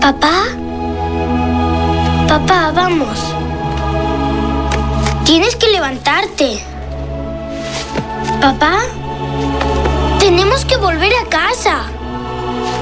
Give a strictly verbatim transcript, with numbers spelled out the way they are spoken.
Papá, papá, vamos. Tienes que levantarte. Papá, tenemos que volver a casa.